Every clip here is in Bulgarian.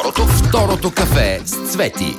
Второто кафе с Цвети.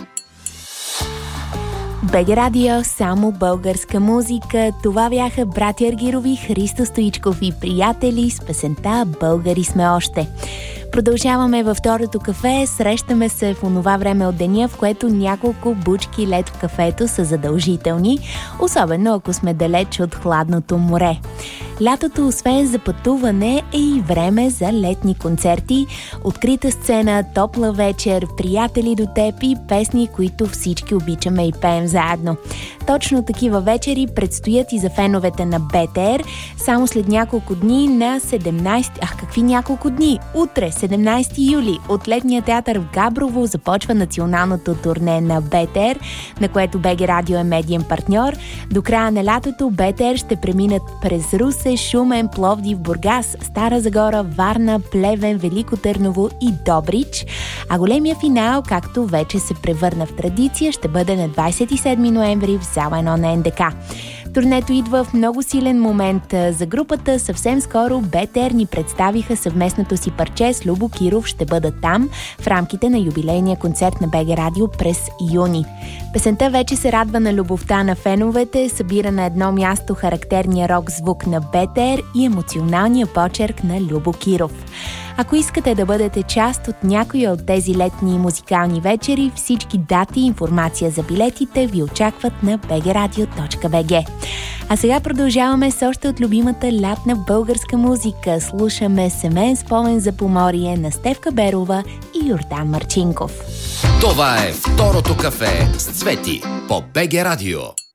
БГ Радио, само българска музика. Това бяха братя Аргирови, Христо Стоичков и приятели с песента "Българи сме още". Продължаваме във второто кафе. Срещаме се в онова време от деня, в което няколко бучки лед в кафето са задължителни, особено ако сме далеч от хладното море. Лятото, освен за пътуване, е и време за летни концерти, открита сцена, топла вечер, приятели до теб и песни, които всички обичаме и пеем заедно. Точно такива вечери предстоят и за феновете на БТР. Само след няколко дни на 17... какви няколко дни? Утре, 17 юли, от летния театър в Габрово започва националното турне на БТР, на което БГ Радио е медиен партньор. До края на лятото БТР ще преминат през Русе, Шумен, Пловдив, Бургас, Стара Загора, Варна, Плевен, Велико Търново и Добрич. А големия финал, както вече се превърна в традиция, ще бъде на 27 ноември в зала 1 на НДК. Турнето идва в много силен момент за групата. Съвсем скоро БТР ни представиха съвместното си парче с Любо Киров. Ще бъдат там в рамките на юбилейния концерт на БГ Радио през юни. Песента вече се радва на любовта на феновете, събира на едно място характерния рок звук на БТР и емоционалния почерк на Любо Киров. Ако искате да бъдете част от някоя от тези летни музикални вечери, всички дати и информация за билетите ви очакват на bgradio.bg. А сега продължаваме с още от любимата лятна българска музика. Слушаме "Семен спомен за Поморие" на Стефка Берова и Йордан Марчинков. Това е второто кафе с Цвети по БГ Радио.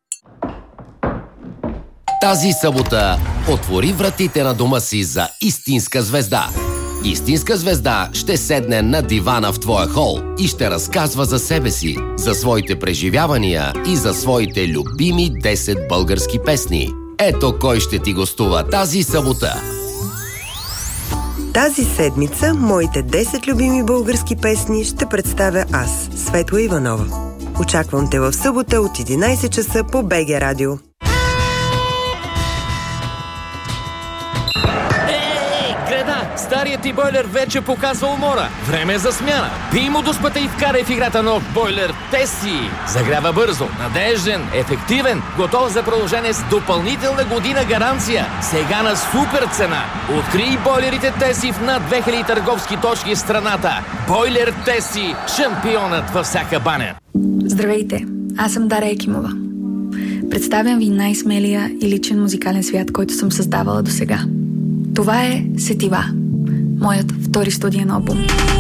Тази събота отвори вратите на дома си за истинска звезда. Истинска звезда ще седне на дивана в твоя хол и ще разказва за себе си, за своите преживявания и за своите любими 10 български песни. Ето кой ще ти гостува тази събота. Тази седмица моите 10 любими български песни ще представя аз, Светла Иванова. Очаквам те в събота от 11 часа по БГ Радио. Старият ти бойлер вече показва умора. Време е за смяна. Пий му дуспата и вкарай в играта нов бойлер Теси. Загрява бързо, надежден, ефективен, готов за продължение с допълнителна година гаранция. Сега на супер цена. Открий бойлерите Теси в над 2000 търговски точки в страната. Бойлер Теси, шампионът във всяка баня. Здравейте, аз съм Даря Екимова. Представям ви най-смелия и личен музикален свят, който съм създавала досега. Това е "Сетива", моят втори студиен албум.